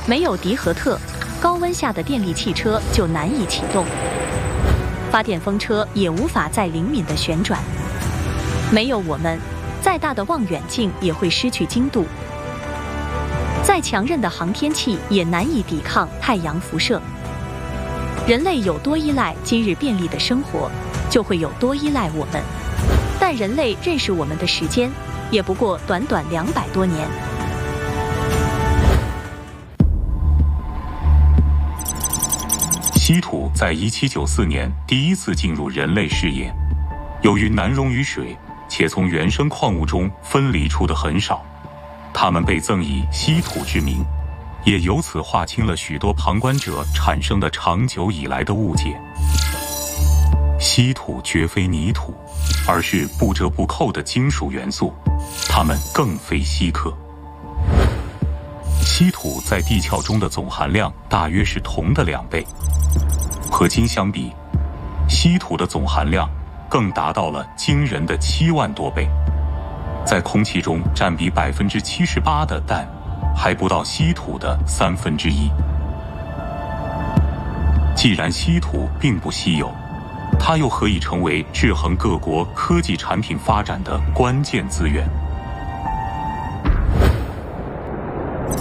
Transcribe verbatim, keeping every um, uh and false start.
没有迪和特，高温下的电力汽车就难以启动，发电风车也无法再灵敏地旋转。没有我们，再大的望远镜也会失去精度，再强韧的航天器也难以抵抗太阳辐射。人类有多依赖今日便利的生活，就会有多依赖我们。但人类认识我们的时间，也不过短短两百多年。 稀土在一七九四年第一次进入人类视野，由于难溶于水，且从原生矿物中分离出的很少，它们被赠以稀土之名，也由此划清了许多旁观者产生的长久以来的误解。稀土绝非泥土，而是不折不扣的金属元素，它们更非稀客。稀土在地壳中的总含量大约是铜的两倍，和金相比，稀土的总含量更达到了惊人的七万多倍。在空气中占比百分之七十八的氮，还不到稀土的三分之一。既然稀土并不稀有，它又何以成为制衡各国科技产品发展的关键资源？